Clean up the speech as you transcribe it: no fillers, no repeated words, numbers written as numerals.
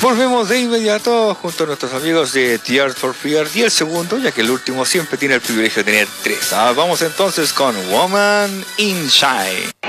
Volvemos de inmediato junto a nuestros amigos de Tears for Fears y el segundo, ya que el último siempre tiene el privilegio de tener tres. Vamos entonces con Woman in Shine.